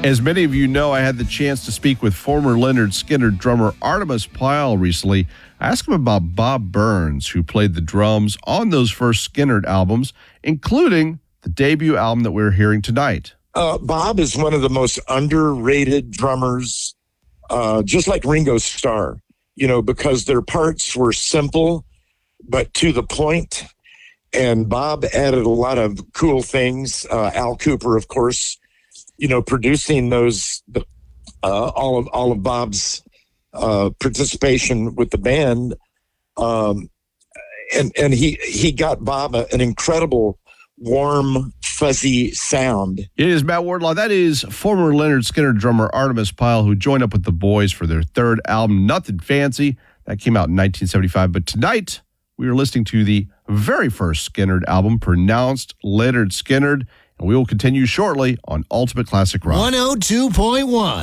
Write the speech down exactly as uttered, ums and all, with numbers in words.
As many of you know, I had the chance to speak with former Lynyrd Skynyrd drummer Artemis Pyle recently. I asked him about Bob Burns, who played the drums on those first Skynyrd albums, including the debut album that we're hearing tonight. Uh, Bob is one of the most underrated drummers, uh, just like Ringo Starr, you know, because their parts were simple, but to the point. And Bob added a lot of cool things. Uh, Al Cooper, of course, you know, producing those, uh, all of all of Bob's uh, participation with the band, um, and and he he got Bob a, an incredible, warm, fuzzy sound. It is Matt Wardlaw. That is former Lynyrd Skynyrd drummer Artemis Pyle, who joined up with the boys for their third album, Nothing Fancy. That came out in nineteen seventy-five. But tonight, we are listening to the very first Skynyrd album, pronounced Lynyrd Skynyrd. And we will continue shortly on Ultimate Classic Rock. one oh two point one